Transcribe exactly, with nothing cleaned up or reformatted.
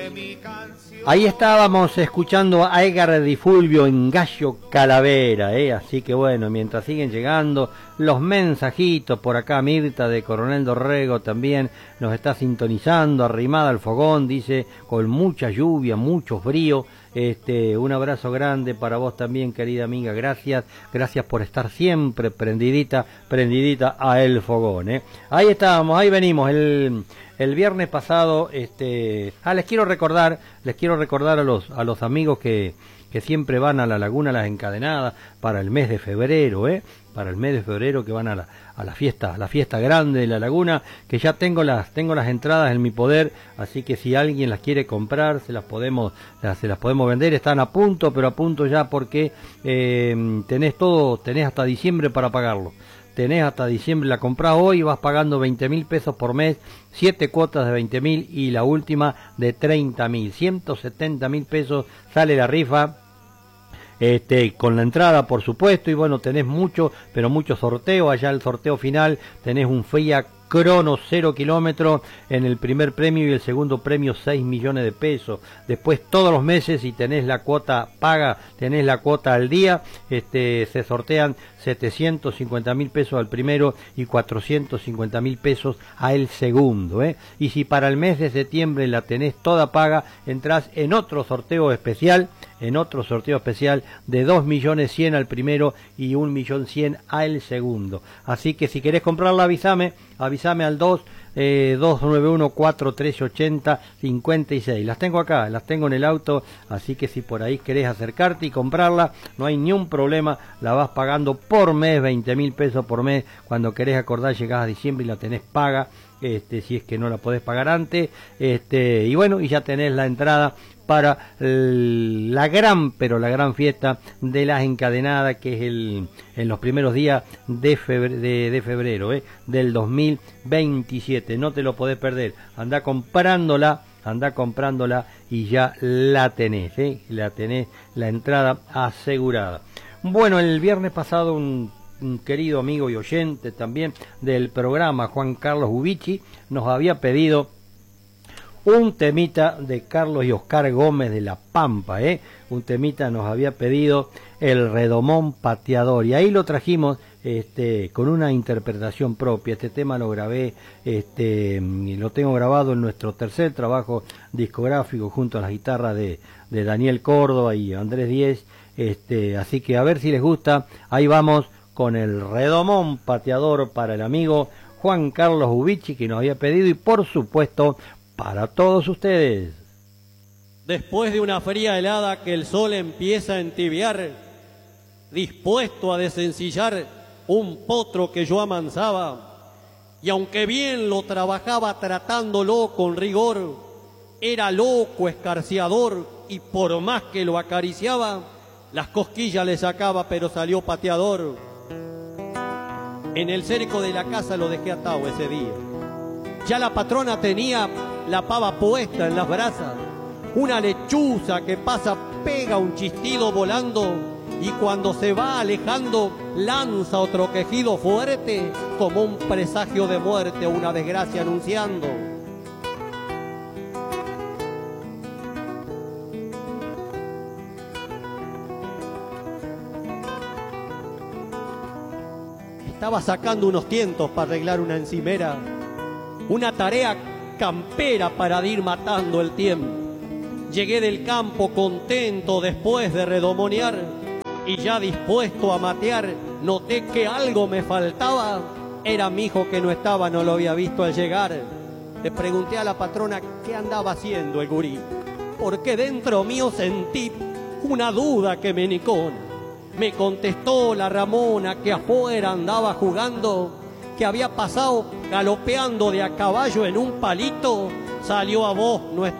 Ahí estábamos escuchando a Edgar Di Fulvio en Gallo Calavera, ¿eh? Así que bueno, mientras siguen llegando los mensajitos, por acá Mirta de Coronel Dorrego también nos está sintonizando, arrimada al fogón, dice, con mucha lluvia, mucho frío. Este, un abrazo grande para vos también, querida amiga, gracias, gracias por estar siempre prendidita, prendidita a el fogón, ¿eh? Ahí estábamos, ahí venimos, el, el viernes pasado, este, ah, les quiero recordar, les quiero recordar a los, a los amigos que, que siempre van a la Laguna Las Encadenadas para el mes de febrero, ¿eh? Para el mes de febrero que van a la, a la fiesta, a la fiesta grande de la Laguna, que ya tengo las, tengo las entradas en mi poder, así que si alguien las quiere comprar, se las podemos, las, se las podemos vender, están a punto, pero a punto ya porque eh, tenés todo, tenés hasta diciembre para pagarlo. Tenés hasta diciembre, la comprás hoy y vas pagando veinte mil pesos por mes, siete cuotas de veinte mil y la última de treinta mil, ciento setenta mil pesos sale la rifa. Este, con la entrada por supuesto, y bueno, tenés mucho, pero mucho sorteo, allá el sorteo final, tenés un Fiat Crono cero kilómetros en el primer premio y el segundo premio seis millones de pesos, después todos los meses si tenés la cuota paga, tenés la cuota al día, este, se sortean setecientos cincuenta mil pesos al primero y cuatrocientos cincuenta mil pesos al segundo, ¿eh? Y si para el mes de septiembre la tenés toda paga, entrás en otro sorteo especial, en otro sorteo especial de dos millones cien al primero y un millón cien al segundo. Así que si querés comprarla, avísame, avísame al dos, eh, dos nueve uno, cuatro tres ocho cero, cinco seis. Las tengo acá, las tengo en el auto, así que si por ahí querés acercarte y comprarla, no hay ni un problema, la vas pagando por mes, veinte mil pesos por mes, cuando querés acordar llegás a diciembre y la tenés paga, este, si es que no la podés pagar antes, este, y bueno, y ya tenés la entrada para el, la gran, pero la gran fiesta de Las Encadenadas, que es el, en los primeros días de febrero, de, de febrero eh, del dos mil veintisiete. No te lo podés perder. Anda comprándola, anda comprándola y ya la tenés, eh, la tenés, la entrada asegurada. Bueno, el viernes pasado un, un querido amigo y oyente también del programa, Juan Carlos Ubichi, nos había pedido un temita de Carlos y Oscar Gómez de La Pampa, ¿eh? Un temita nos había pedido el Redomón Pateador, y ahí lo trajimos este, con una interpretación propia. Este tema lo grabé, este, lo tengo grabado en nuestro tercer trabajo discográfico junto a las guitarras de, de Daniel Córdoba y Andrés Díez, este, así que a ver si les gusta. Ahí vamos con el Redomón Pateador para el amigo Juan Carlos Ubichi, que nos había pedido, y por supuesto para todos ustedes. Después de una fría helada que el sol empieza a entibiar, dispuesto a desencillar un potro que yo amansaba, y aunque bien lo trabajaba tratándolo con rigor, era loco, escarciador, y por más que lo acariciaba, las cosquillas le sacaba, pero salió pateador. En el cerco de la casa lo dejé atado ese día. Ya la patrona tenía la pava puesta en las brasas, una lechuza que pasa pega un chistido volando, y cuando se va alejando lanza otro quejido fuerte, como un presagio de muerte, una desgracia anunciando. Estaba sacando unos tientos para arreglar una encimera, una tarea campera para ir matando el tiempo. Llegué del campo contento después de redomonear, y ya dispuesto a matear, noté que algo me faltaba. Era mi hijo que no estaba, no lo había visto al llegar. Le pregunté a la patrona qué andaba haciendo el gurí, porque dentro mío sentí una duda que me enicona. Me contestó la Ramona que afuera andaba jugando, que había pasado galopeando de a caballo en un palito, salió a voz nuestra